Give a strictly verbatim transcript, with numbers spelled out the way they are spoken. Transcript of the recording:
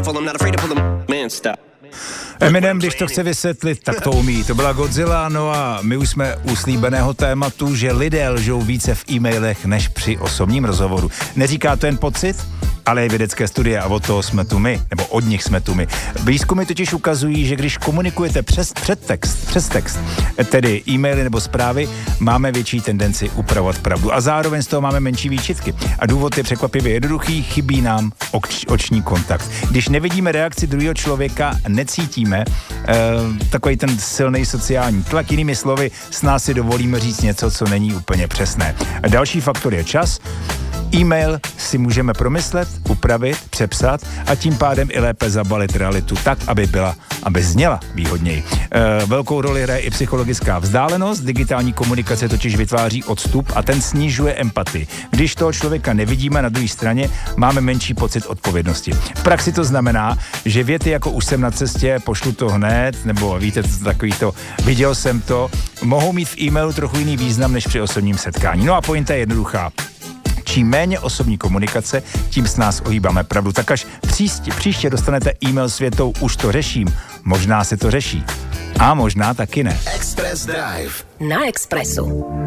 I'm not afraid to pull them. Man, stop. Eminem, když to chce vysvětlit, tak to umí. To byla Godzilla, no a my už jsme u slíbeného tématu, že lidé lžou více v e-mailech než při osobním rozhovoru. Neříká to jen pocit, ale i vědecké studie a od toho jsme tu my, nebo od nich jsme tu my. Výzkumy totiž ukazují, že když komunikujete přes předtext, přes text, tedy e-maily nebo zprávy, máme větší tendenci upravovat pravdu a zároveň z toho máme menší výčitky. A důvod je překvapivě jednoduchý, chybí nám oč, oční kontakt. Když nevidíme reakci druhého člověka, necítíme eh, takový ten silný sociální tlak. Jinými slovy, s nás si dovolíme říct něco, co není úplně přesné. A další faktor je čas. E-mail si můžeme promyslet, upravit, přepsat a tím pádem i lépe zabalit realitu tak, aby byla, aby zněla výhodněji. E, velkou roli hraje i psychologická vzdálenost, digitální komunikace totiž vytváří odstup a ten snižuje empatii. Když toho člověka nevidíme na druhé straně, máme menší pocit odpovědnosti. V praxi to znamená, že věty jako už jsem na cestě, pošlu to hned, nebo víte, takový to, viděl jsem to, mohou mít v e-mailu trochu jiný význam než při osobním setkání. No a pointa je jednoduchá. Čím méně osobní komunikace, tím s nás ohýbáme pravdu. Tak až příště, příště dostanete e-mail s větou už to řeším, možná se to řeší. A možná taky ne. Express Drive na Expressu.